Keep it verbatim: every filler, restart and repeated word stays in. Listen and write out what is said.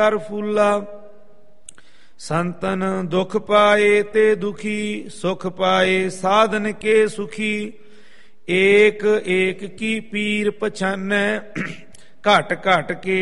ਕਰ ਫੂਲਾ। ਸੰਤਨ ਦੁਖ ਪਾਏ ਤੇ ਦੁਖੀ, ਸੁਖ ਪਾਏ ਸਾਧਨ ਕੇ ਸੁਖੀ। ਏਕ ਏਕ ਕੀ ਪੀਰ ਪਛਾਨੈ, ਘਟ ਘਟ ਕੇ